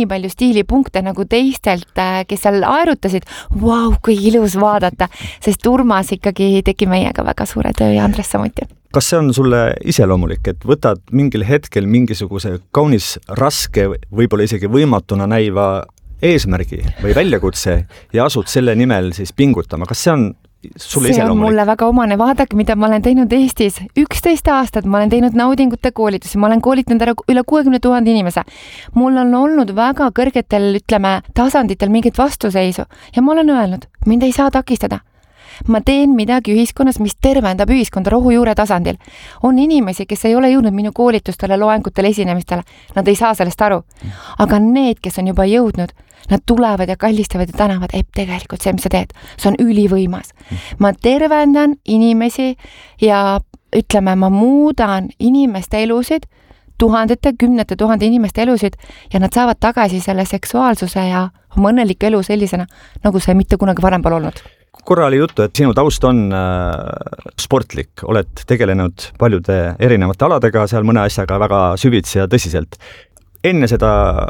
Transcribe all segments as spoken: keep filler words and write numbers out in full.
nii palju stiilipunkte nagu teistelt, kes seal aerutasid. Vau, wow, kui ilus vaadata, sest Urmas ikkagi tegi meiega väga suure töö ja Andres samuti. Kas see on sulle iseloomulik, et võtad mingil hetkel mingisuguse kaunis raske, võib-olla isegi võimatuna näiva eesmärgi või väljakutse ja asud selle nimel siis pingutama? Kas see on sulle see on iseloomulik? Mulle väga omane. Vaadake, mida ma olen teinud Eestis. üksteist aastat ma olen teinud naudingute koolitusi. Ma olen koolitanud ära üle kuuekümne tuhande inimese. Mul on olnud väga kõrgetel, ütleme, tasanditel mingit vastuseisu. Ja ma olen öelnud, mind ei saa takistada. Ma teen midagi ühiskonnas, mis tervendab ühiskonda rohujuure tasandil. On inimesi, kes ei ole jõudnud minu koolitustele, loengutele, esinemistele. Nad ei saa sellest aru. Aga need, kes on juba jõudnud, nad tulevad ja kallistavad ja tänavad, et tegelikult see, mis sa teed, see on ülivõimas. Ma tervendan inimesi ja ütleme, ma muudan inimeste elusid, tuhandete, kümnete tuhande inimeste elusid ja nad saavad tagasi selle seksuaalsuse ja oma õnneliku elu sellisena, nagu see mitte kunagi varem pole olnud. Korra oli juttu, et sinu taust on äh, sportlik, oled tegelenud paljude erinevate aladega, seal mõne asjaga väga süvitsi ja tõsiselt. Enne seda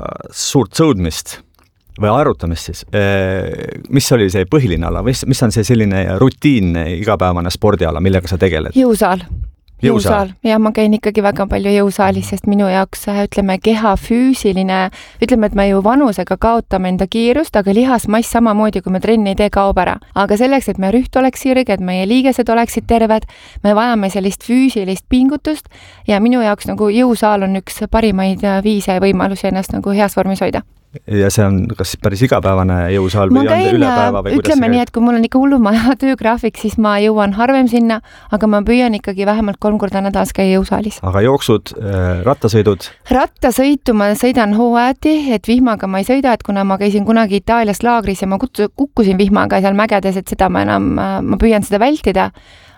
suurt sõudmist või aerutamist siis, äh, mis oli see põhiline ala, mis, mis on see selline rutiinne igapäevane spordiala, millega sa tegeled? Jõusaal. Jõusaal. Ja ma käin ikkagi väga palju jõusaalis, sest minu jaoks, ütleme, keha füüsiline, ütleme, et me ju vanusega kaotame enda kiirust, aga lihasmass samamoodi, kui me trenni ei tee, kaob ära. Aga selleks, et meie rüht oleks sirge, et meie liigesed oleksid terved, me vajame sellist füüsilist pingutust ja minu jaoks nagu jõusaal on üks parimaid viise ja võimalusi ennast nagu heas vormis hoida. Ja see on kas päris igapäevane jõusaal või käin, on üle päeva? Või ütleme nii, et kui mul on ikka hullumaja töögraafik, siis ma jõuan harvem sinna, aga ma püüan ikkagi vähemalt kolm korda nädalas käia jõusaalis. Aga jooksud, rattasõidud? Rattasõitu ma sõidan hooajati, et vihmaga ma ei sõida, et kuna ma käisin kunagi Itaalias laagris ja ma kukkusin vihmaga seal mägedes, et seda ma enam, ma püüan seda vältida.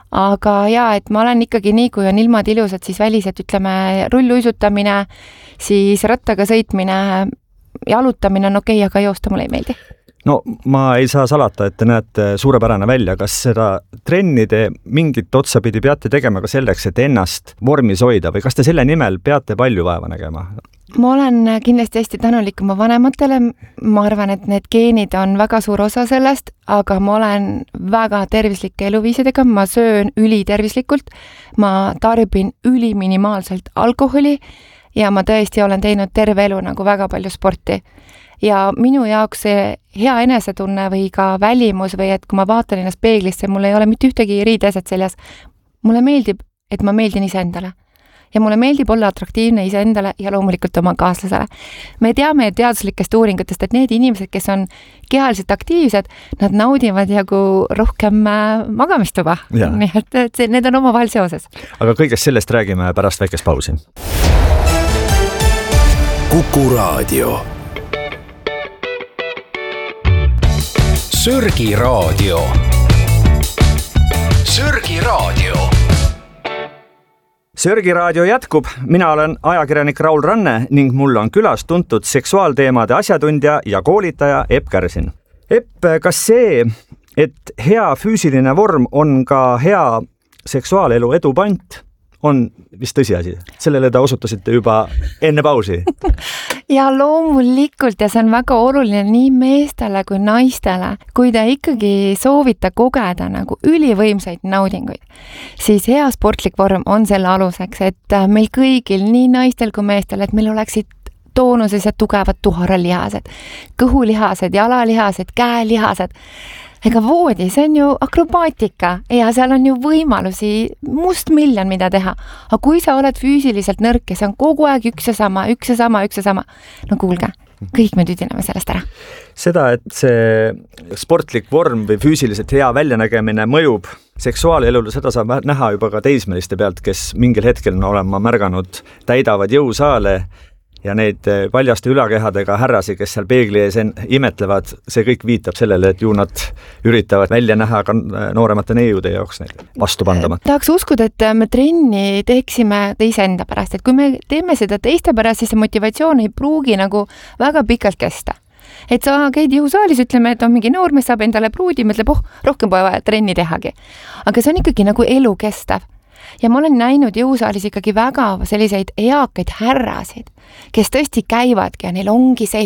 Aga jaa, et ma olen ikkagi nii, kui on ilmad ilusad, siis välised, ütleme, rulluisutamine, siis rattaga sõitmine, jalutamine on okei, aga joosta mulle ei meeldi. No ma ei saa salata, et te näete suurepärane välja. Kas seda trennide mingit otsapidi peate tegema ka selleks, et ennast vormis hoida või kas te selle nimel peate palju vaeva nägema? Ma olen kindlasti hästi tänulik oma vanematele. Ma arvan, et need geenid on väga suur osa sellest, aga ma olen väga tervislike eluviisidega. Ma söön ülitervislikult. Ma tarbin üliminimaalselt alkoholi ja ma tõesti olen teinud terve elu nagu väga palju sporti. Ja minu jaoks see hea enesetunne või ka välimus või et kui ma vaatan ennast peeglisse, mul ei ole mitte ühtegi riideset seljas. Mulle meeldib, et ma meeldin iseendale. Ja mulle meeldib olla atraktiivne iseendale ja loomulikult oma kaaslasele. Me teame teaduslikest uuringutest, et need inimesed, kes on kehaliselt aktiivsed, nad naudivad jagu rohkem magamistuba. Nii et, et see, need on omavahel seoses. Aga kõigest sellest räägime pärast väikest pausi. Kuku Raadio. Sörgi Raadio. Sörgi Raadio. Sörgi Raadio jätkub. Mina olen ajakirjanik Raul Ranne ning mul on külas tuntud seksuaalteemade asjatundja ja koolitaja Epp Kärsin. Epp, kas see, et hea füüsiline vorm on ka hea seksuaalelu edu pant, on vist tõsiasi? Sellele te osutasite juba enne pausi. Ja loomulikult ja see on väga oluline nii meestele kui naistele. Kui te ikkagi soovite kogeda nagu ülivõimsaid naudinguid, siis hea sportlik vorm on selle aluseks, et meil kõigil, nii naistel kui meestel, et meil oleksid toonuses ja tugevad tuharalihased, kõhulihased, jalalihased, käelihased. Ega voodi, see on ju akrobaatika ja seal on ju võimalusi must miljon, mida teha. Aga kui sa oled füüsiliselt nõrk ja see on kogu aeg üks ja sama, üks ja sama, üks ja sama, no kuulge, kõik me tüdineme sellest ära. Seda, et see sportlik vorm või füüsiliselt hea väljanägemine mõjub seksuaalelule, seda saab näha juba ka teismeliste pealt, kes mingil hetkel no, olen ma märganud, täidavad jõusaale ja neid paljaste ülakehadega härrasi, kes seal peegli ees imetlevad, see kõik viitab sellele, et ju nad üritavad välja näha ka nooremate neiude jaoks neid vastu pandama. Tahaks uskuda, et me trenni teeksime iseenda pärast, et kui me teeme seda teiste pärast, siis see motivatsioon ei pruugi nagu väga pikalt kesta. Et sa käid jõusaalis, ütleme, et on mingi noormees saab endale pruudi, mõtleb, oh, rohkem pole vaja trenni tehagi. Aga see on ikkagi nagu elu kestav. Ja ma olen näinud jõusaalis ikkagi väga selliseid eakaid härrasid, kes tõesti käivadki ja neil ongi selline